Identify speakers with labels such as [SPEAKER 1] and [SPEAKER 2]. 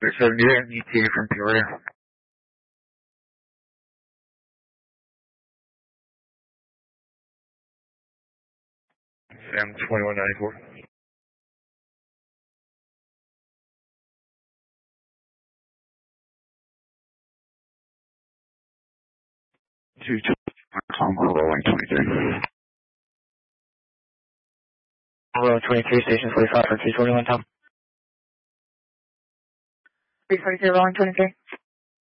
[SPEAKER 1] So you're ETA from Peoria. Sam 2194.
[SPEAKER 2] 221 rolling 23.
[SPEAKER 1] Row 23, station 45 for 221, Tom.
[SPEAKER 3] 342, rolling 23.